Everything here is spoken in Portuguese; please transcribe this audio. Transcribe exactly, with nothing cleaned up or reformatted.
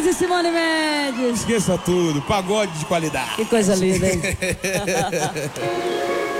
e Simone Mendes. Esqueça tudo, pagode de qualidade. Que coisa linda, hein?